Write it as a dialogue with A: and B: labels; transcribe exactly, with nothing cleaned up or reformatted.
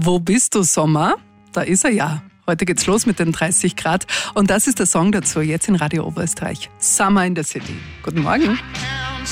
A: Wo bist du, Sommer? Da ist er ja. Heute geht's los mit den dreißig Grad und das ist der Song dazu, jetzt in Radio Oberösterreich. Summer in the City. Guten Morgen.